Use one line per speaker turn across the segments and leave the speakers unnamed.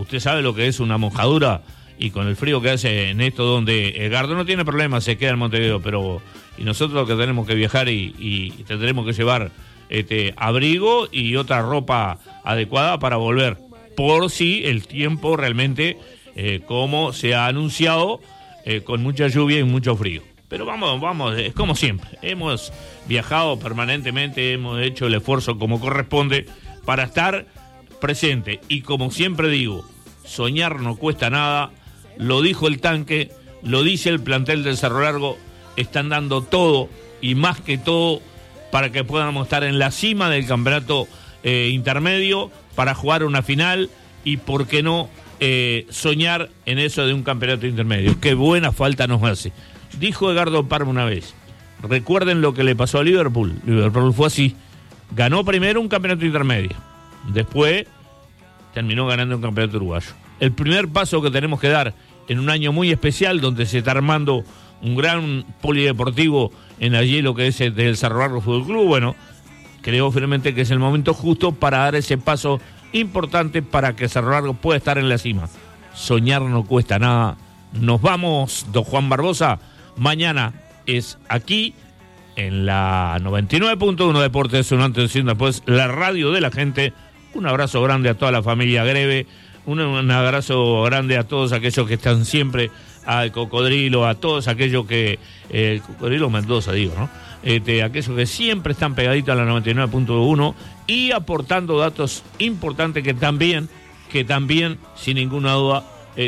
usted sabe lo que es una mojadura, y con el frío que hace en esto, donde Edgardo no tiene problema, se queda en Montevideo, pero y nosotros lo que tenemos que viajar y tendremos que llevar abrigo y otra ropa adecuada para volver, por si el tiempo realmente, como se ha anunciado, con mucha lluvia y mucho frío. Pero vamos, es como siempre, hemos viajado permanentemente, hemos hecho el esfuerzo como corresponde para estar presente, y como siempre digo, soñar no cuesta nada. Lo dijo el Tanque, lo dice el plantel del Cerro Largo, están dando todo y más que todo para que podamos estar en la cima del campeonato intermedio, para jugar una final y, ¿por qué no, soñar en eso de un campeonato intermedio? Qué buena falta nos hace. Dijo Edgardo Parma una vez, recuerden lo que le pasó a Liverpool. Liverpool fue así, ganó primero un campeonato intermedio, después terminó ganando un campeonato uruguayo. El primer paso que tenemos que dar en un año muy especial, donde se está armando un gran polideportivo en allí, lo que es del Cerro Largo Fútbol Club, bueno, creo firmemente que es el momento justo para dar ese paso importante para que Cerro Largo pueda estar en la cima. Soñar no cuesta nada. Nos vamos, don Juan Barbosa. Mañana es aquí, en la 99.1 Deportes, un antes y un después, la radio de la gente. Un abrazo grande a toda la familia Greve. Un abrazo grande a todos aquellos que están siempre, al Cocodrilo, a todos aquellos que... el Cocodrilo Mendoza, digo, ¿no? Aquellos que siempre están pegaditos a la 99.1 y aportando datos importantes que también, sin ninguna duda,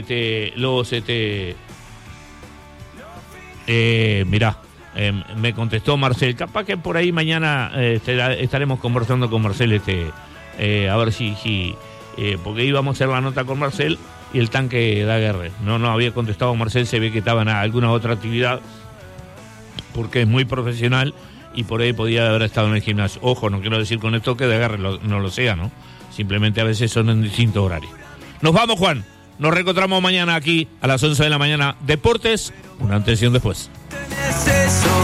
me contestó Marcel. Capaz que por ahí mañana estaremos conversando con Marcel, a ver si porque íbamos a hacer la nota con Marcel y el Tanque da guerra. No había contestado Marcel, se ve que estaba en alguna otra actividad, porque es muy profesional y por ahí podía haber estado en el gimnasio. Ojo, no quiero decir con esto que de agarre no lo sea, ¿no? Simplemente a veces son en distintos horarios. Nos vamos, Juan. Nos reencontramos mañana aquí a las 11 de la mañana. Deportes, una antes y un después.